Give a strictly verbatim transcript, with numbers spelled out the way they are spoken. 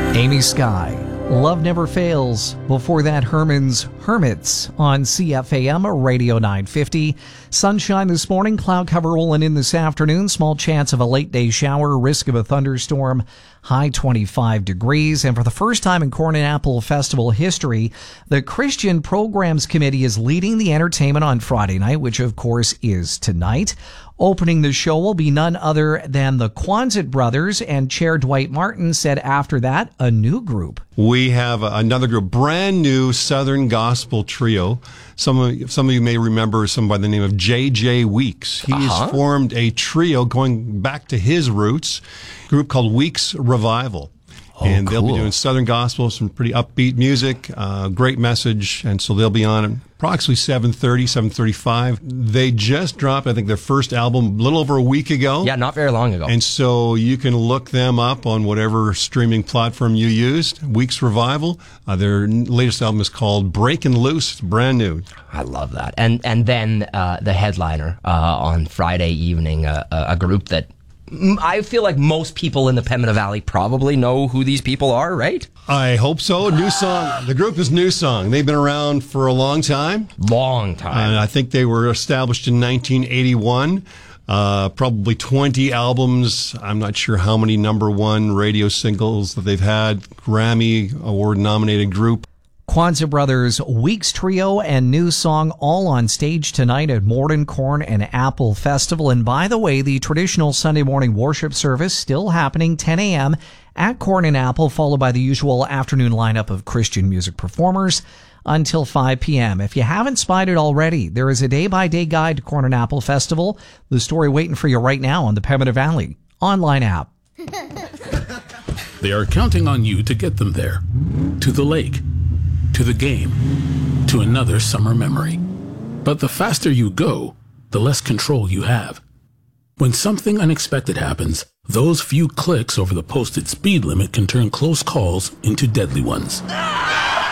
Amy Sky, Love Never Fails. Before that, Herman's Hermits on C F A M Radio nine fifty. Sunshine this morning, cloud cover rolling in this afternoon. Small chance of a late day shower, risk of a thunderstorm, high twenty-five degrees. And for the first time in Corn and Apple Festival history, the Christian Programs Committee is leading the entertainment on Friday night, which of course is tonight. Opening the show will be none other than the Quonset brothers, and Chair Dwight Martin said after that, a new group. We have another group, brand new Southern Gospel trio. Some of, some of you may remember someone by the name of J J Weeks. He's uh-huh. formed a trio going back to his roots, a group called Weeks Revival. Oh, and they'll cool. be doing Southern Gospel, some pretty upbeat music, uh, great message. And so they'll be on approximately seven thirty, seven thirty-five. They just dropped, I think, their first album a little over a week ago. Yeah, not very long ago. And so you can look them up on whatever streaming platform you used. Weeks Revival. Uh, their latest album is called Breaking Loose. It's brand new. I love that. And and then uh, the headliner uh, on Friday evening, uh, a group that I feel like most people in the Pembina Valley probably know who these people are, right? I hope so. New Song. The group is New Song. They've been around for a long time. Long time. And I think they were established in nineteen eighty-one. Uh, probably twenty albums. I'm not sure how many number one radio singles that they've had. Grammy Award nominated group. Quonset Brothers, Weeks Trio, and New Song all on stage tonight at Morden Corn and Apple Festival. And by the way, the traditional Sunday morning worship service still happening ten a.m. at Corn and Apple, followed by the usual afternoon lineup of Christian music performers until five p.m. If you haven't spied it already, there is a day-by-day guide to Corn and Apple Festival. The story waiting for you right now on the Pembina Valley online app. They are counting on you to get them there, to the lake, to the game, to another summer memory. But the faster you go, the less control you have. When something unexpected happens, those few clicks over the posted speed limit can turn close calls into deadly ones.